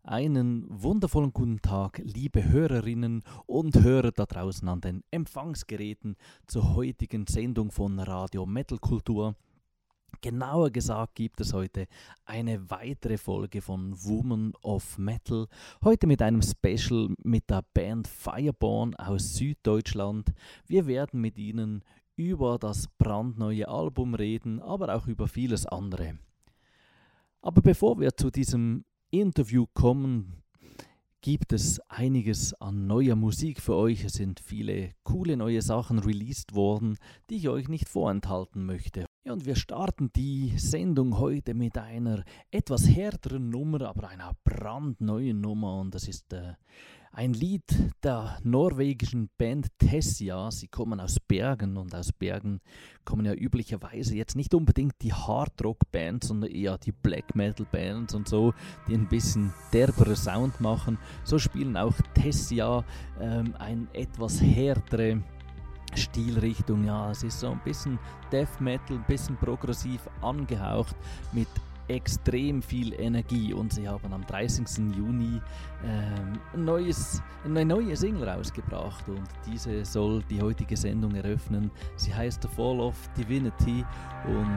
Einen wundervollen guten Tag, liebe Hörerinnen und Hörer da draußen an den Empfangsgeräten zur heutigen Sendung von Radio Metal Kultur. Genauer gesagt gibt es heute eine weitere Folge von Women of Metal. Heute mit einem Special mit der Band Fireborn aus Süddeutschland. Wir werden mit ihnen über das brandneue Album reden, aber auch über vieles andere. Aber bevor wir zu diesem Interview kommen, gibt es einiges an neuer Musik für euch. Es sind viele coole neue Sachen released worden, die ich euch nicht vorenthalten möchte. Ja, und wir starten die Sendung heute mit einer etwas härteren Nummer, aber einer brandneuen Nummer. Und das ist ein Lied der norwegischen Band Tessia. Sie kommen aus Bergen und aus Bergen kommen ja üblicherweise jetzt nicht unbedingt die Hardrock-Bands, sondern eher die Black-Metal-Bands und so, die ein bisschen derbere Sound machen. So spielen auch Tessia ein etwas härtere Stilrichtung. Ja, es ist so ein bisschen Death Metal, ein bisschen progressiv angehaucht mit extrem viel Energie, und sie haben am 30. Juni eine neue Single rausgebracht, und diese soll die heutige Sendung eröffnen. Sie heißt The Fall of Divinity und